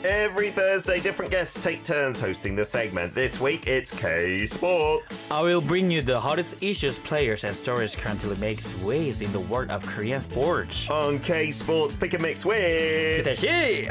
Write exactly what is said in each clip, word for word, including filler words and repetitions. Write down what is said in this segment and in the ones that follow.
Every Thursday, different guests take turns hosting the segment. This week, it's K Sports. I will bring you the hottest issues, players, and stories currently makes waves in the world of Korean sports. On K Sports, pick a mix with 기대시!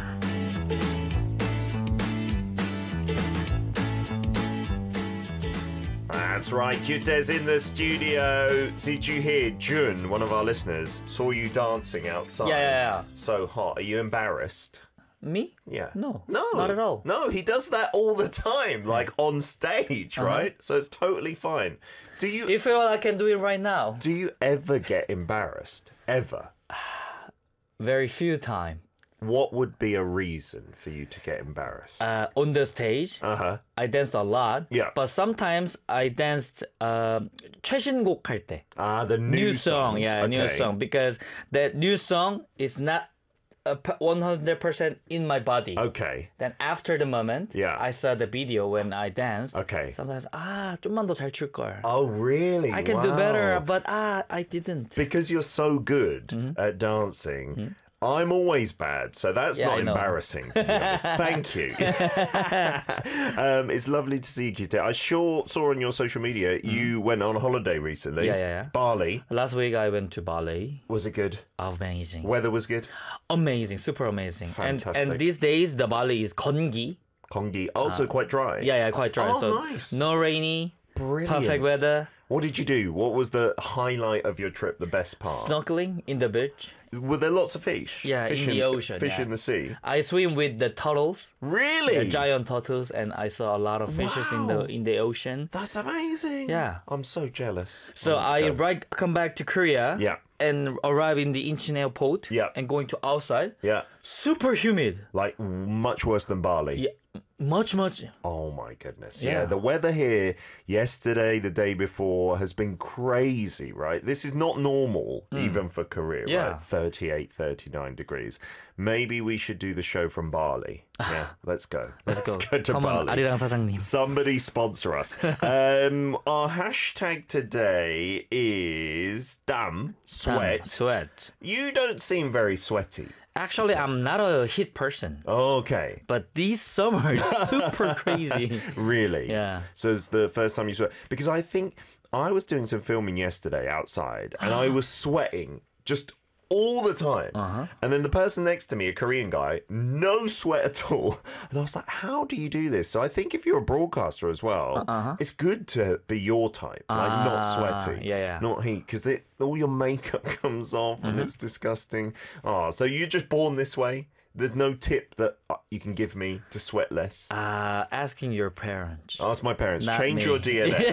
That's right, Kyute's in the studio. Did you hear Jun, one of our listeners, saw you dancing outside? Yeah, yeah, yeah. So hot. Are you embarrassed? Me? Yeah. No. No. Not at all. No, he does that all the time, like on stage, Uh-huh. right? So it's totally fine. Do you You feel I can do it right now? do you ever get embarrassed? Ever? Very few time. What would be a reason for you to get embarrassed? Uh, on the stage, Uh-huh. I danced a lot. Yeah. But sometimes I danced uh, 최신곡 할 때. Ah, the new, New song, songs. yeah, new Okay. song. Because that new song is not a p- one hundred percent in my body. Okay. Then after the moment, Yeah. I saw the video when I danced. Okay. Sometimes, ah, 좀만 더 잘 출 걸. Oh, really? I can wow. do better, but ah, I didn't. Because you're so good Mm-hmm. at dancing. I'm always bad, so that's Yeah, not I know. embarrassing, to be honest. Thank you. um, it's lovely to see you, Kyute. I sure saw on your social media you went on holiday recently. Mm-hmm. Yeah, yeah, yeah. Bali. Last week I went to Bali. Was it good? Amazing. Weather was good? Amazing, super amazing. And Fantastic. and these days the Bali is 건기. Kongi. Also quite dry. Yeah, yeah, quite dry. Oh, so nice. no rainy. Brilliant. Perfect weather. What did you do? What was the highlight of your trip, the best part? Snorkeling in the beach. Were there lots of fish? Yeah, fish in the ocean, Fish yeah. in the sea? I swim with the turtles, Really? the giant turtles, and I saw a lot of fishes in the Wow. in the ocean. That's amazing. Yeah. I'm so jealous. So want to I go. right come back to Korea. Yeah. And arrive in the Incheon airport. Yeah. And going to outside. Yeah. Super humid. Like much worse than Bali. Yeah. Much much. Oh my goodness. Yeah. Yeah. The weather here yesterday, the day before has been crazy, right? This is not normal even for Korea, Yeah. right? thirty-eight, thirty-nine degrees. Maybe we should do the show from Bali. Yeah. Let's go. Let's go. to Come on, Bali. 아리랑 사장님. Somebody sponsor us. um, our hashtag today is damn sweat. Um, sweat. You don't seem very sweaty. Actually, I'm not a heat person. Okay. But this summer is super crazy. Really? Yeah. So it's the first time you sweat. Because I think I was doing some filming yesterday outside and I was sweating just all the time. Uh-huh. And then the person next to me, a Korean guy, no sweat at all. And I was like, how do you do this? So I think if you're a broadcaster as well, Uh-huh. it's good to be your type, like not Ah, sweaty, yeah, yeah. not heat, because all your makeup comes off and it's disgusting. Oh, so you're just born this way? There's no tip that uh, you can give me to sweat less? Uh, asking your parents. Ask my parents. Not Change me. your D N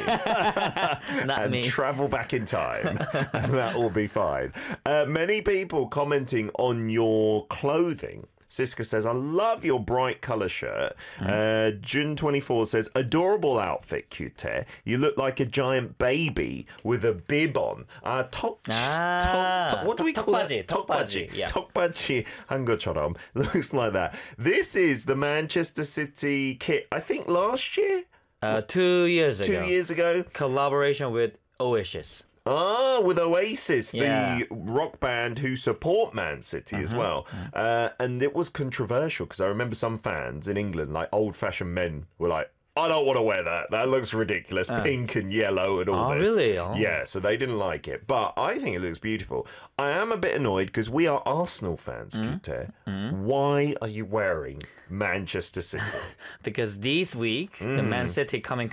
A Not and me. travel back in time. And that will be fine. Uh, many people commenting on your clothing. Siska says, I love your bright colour shirt. Uh, June twenty-four says, adorable outfit, Kyute. You look like a giant baby with a bib on. Uh, tok, Ah, tok, tok, what do we call 턱바지, that? 턱바지, yeah. 턱바지 한 것처럼. Looks like that. This is the Manchester City kit, I think last year? Uh, two years Two ago. years ago? Collaboration with Oasis. Ah, with Oasis, Yeah. the rock band who support Man City as well. Uh, and it was controversial because I remember some fans in England, like old-fashioned men, were like, I don't want to wear that. That looks ridiculous. Pink and yellow and all Oh, this. really? Oh. Yeah, so they didn't like it. But I think it looks beautiful. I am a bit annoyed because we are Arsenal fans, Kyute. Why are you wearing Manchester City? Because this week, the Man City coming